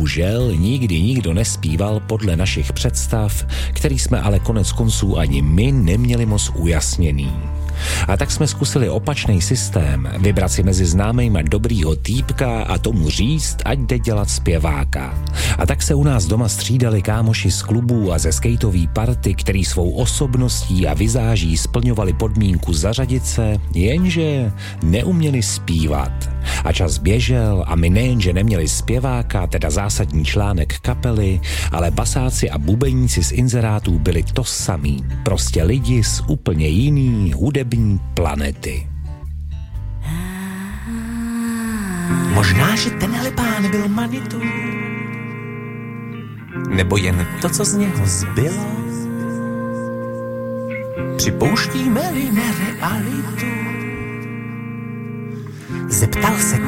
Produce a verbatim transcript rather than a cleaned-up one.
bohužel nikdy nikdo nespíval podle našich představ, který jsme ale konec konců ani my neměli moc ujasněný. A tak jsme zkusili opačný systém, vybrat si mezi známejma dobrýho týpka a tomu říct, ať jde dělat zpěváka. A tak se u nás doma střídali kámoši z klubů a ze skateový party, který svou osobností a vizáží splňovali podmínku zařadit se, jenže neuměli zpívat. A čas běžel a my nejenže neměli zpěváka, teda zásadní článek kapely, ale basáci a bubeníci z inzerátů byli to samý. Prostě lidi z úplně jiný hudební planety. Možná, že tenhle pán byl Manitou, nebo jen to, co z něho zbylo. Připouštíme-li nerealitu, zeptal se